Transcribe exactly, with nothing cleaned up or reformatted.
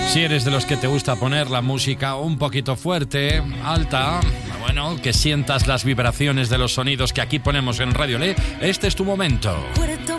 Si eres de los que te gusta poner la música un poquito fuerte, alta, bueno, que sientas las vibraciones de los sonidos que aquí ponemos en Radio Le, este es tu momento.